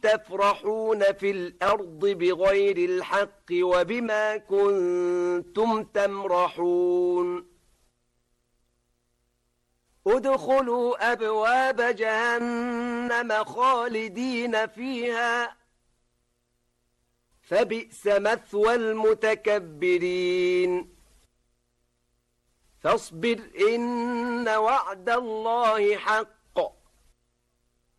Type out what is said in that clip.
تفرحون في الأرض بغير الحق وبما كنتم تمرحون ادخلوا أبواب جهنم خالدين فيها فبئس مثوى المتكبرين فاصبر إن وعد الله حق